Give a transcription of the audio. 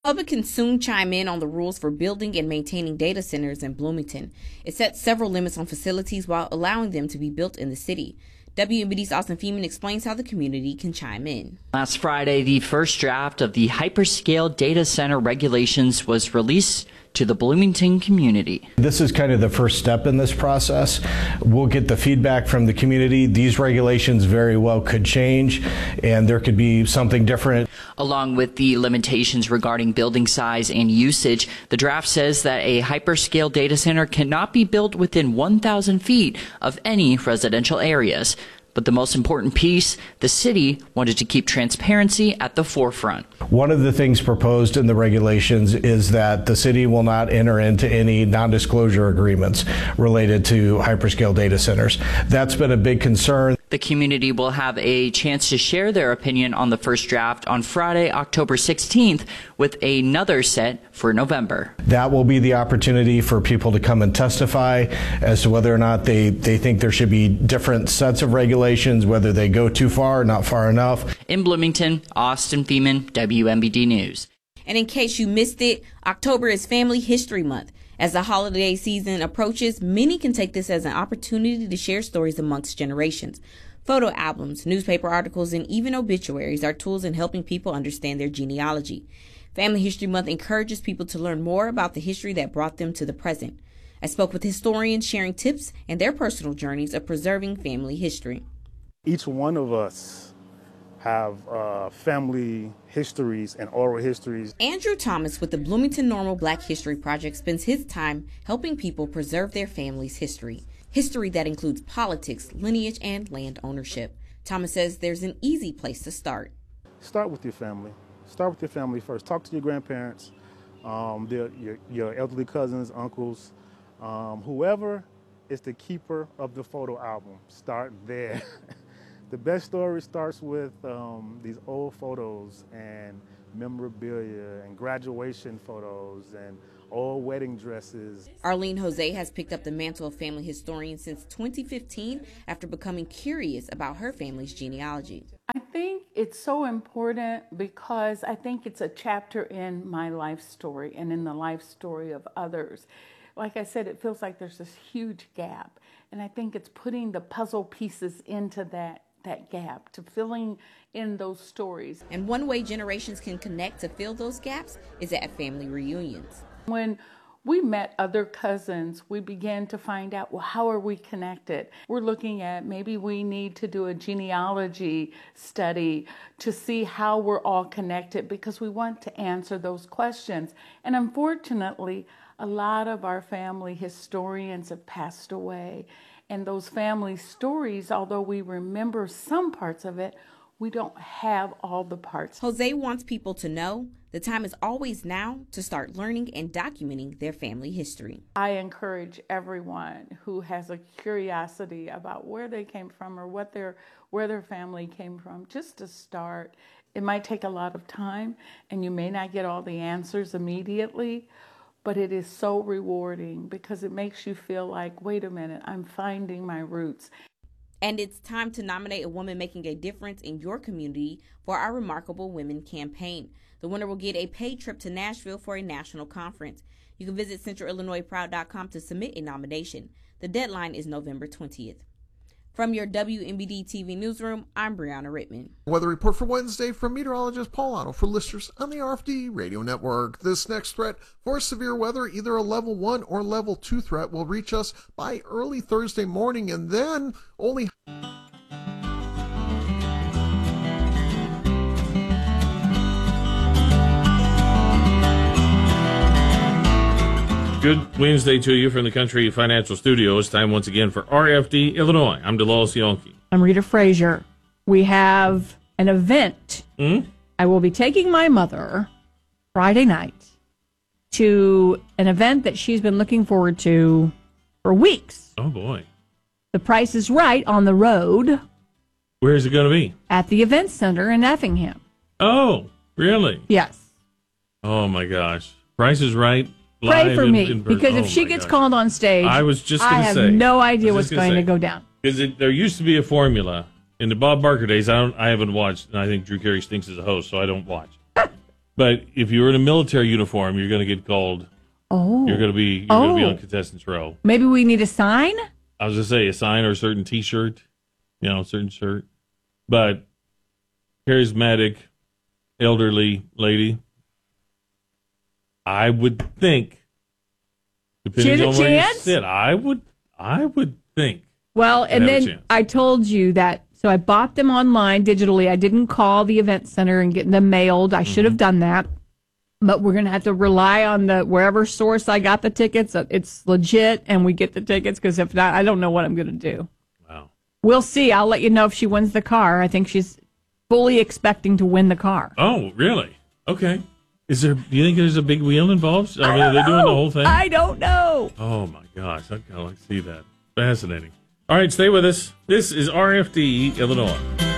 Public can soon chime in on the rules for building and maintaining data centers in Bloomington. It sets several limits on facilities while allowing them to be built in the city. WMBD's Austin Feeman explains how the community can chime in. Last Friday, the first draft of the hyperscale data center regulations was released to the Bloomington community. This is kind of the first step in this process. We'll get the feedback from the community. These regulations very well could change, and there could be something different. Along with the limitations regarding building size and usage, the draft says that a hyperscale data center cannot be built within 1,000 feet of any residential areas. But the most important piece, the city wanted to keep transparency at the forefront. One of the things proposed in the regulations is that the city will not enter into any non-disclosure agreements related to hyperscale data centers. That's been a big concern. The community will have a chance to share their opinion on the first draft on Friday, October 16th, with another set for November. That will be the opportunity for people to come and testify as to whether or not they think there should be different sets of regulations, whether they go too far or not far enough. In Bloomington, Austin Feeman, WMBD News. And in case you missed it, October is Family History Month. As the holiday season approaches, many can take this as an opportunity to share stories amongst generations. Photo albums, newspaper articles, and even obituaries are tools in helping people understand their genealogy. Family History Month encourages people to learn more about the history that brought them to the present. I spoke with historians sharing tips and their personal journeys of preserving family history. Each one of us have family histories and oral histories. Andrew Thomas with the Bloomington Normal Black History Project spends his time helping people preserve their family's history. History that includes politics, lineage, and land ownership. Thomas says there's an easy place to start. Start with your family. Start with your family first. Talk to your grandparents, your elderly cousins, uncles, whoever is the keeper of the photo album. Start there. The best story starts with these old photos and memorabilia and graduation photos and old wedding dresses. Arlene Jose has picked up the mantle of family historian since 2015 after becoming curious about her family's genealogy. I think it's so important because I think it's a chapter in my life story and in the life story of others. Like I said, it feels like there's this huge gap, and I think it's putting the puzzle pieces into that gap, to filling in those stories. And one way generations can connect to fill those gaps is at family reunions. When we met other cousins, we began to find out, well, how are we connected? We're looking at maybe we need to do a genealogy study to see how we're all connected, because we want to answer those questions. And unfortunately, a lot of our family historians have passed away. And those family stories, although we remember some parts of it, we don't have all the parts. Jose wants people to know the time is always now to start learning and documenting their family history. I encourage everyone who has a curiosity about where they came from or where their family came from, just to start. It might take a lot of time, and you may not get all the answers immediately, but it is so rewarding because it makes you feel like, wait a minute, I'm finding my roots. And it's time to nominate a woman making a difference in your community for our Remarkable Women campaign. The winner will get a paid trip to Nashville for a national conference. You can visit CentralIllinoisProud.com to submit a nomination. The deadline is November 20th. From your WMBD TV newsroom, I'm Brianna Rittman. Weather report for Wednesday from meteorologist Paul Otto for listeners on the RFD Radio Network. This next threat for severe weather, either a level 1 or level 2 threat, will reach us by early Thursday morning, and then only... Good Wednesday to you from the Country Financial Studios. Time once again for RFD Illinois. I'm Delos Yonke. I'm Rita Frazier. We have an event. I will be taking my mother Friday night to an event that she's been looking forward to for weeks. Oh, boy. The Price is Right on the road. Where is it going to be? At the Event Center in Effingham. Oh, really? Yes. Oh, my gosh. Price is Right. Pray for me, because if she gets called on stage, I was just going to say, I have no idea what's going to go down. Because there used to be a formula in the Bob Barker days. I haven't watched, and I think Drew Carey stinks as a host, so I don't watch. But if you're in a military uniform, you're going to get called. Oh. You're going to be on contestants row. Maybe we need a sign? I was going to say a sign or a certain T-shirt, a certain shirt. But charismatic, elderly lady, I would think, depending on where you sit, I would think. Well, and then I told you that, so I bought them online digitally. I didn't call the event center and get them mailed. I should have done that. But we're going to have to rely on wherever source I got the tickets. It's legit, and we get the tickets, because if not, I don't know what I'm going to do. Wow. We'll see. I'll let you know if she wins the car. I think she's fully expecting to win the car. Oh, really? Okay. Do you think there's a big wheel involved? I mean, are they doing the whole thing? I don't know. Oh, my gosh. I'd kind of like to see that. Fascinating. All right, stay with us. This is RFD Illinois.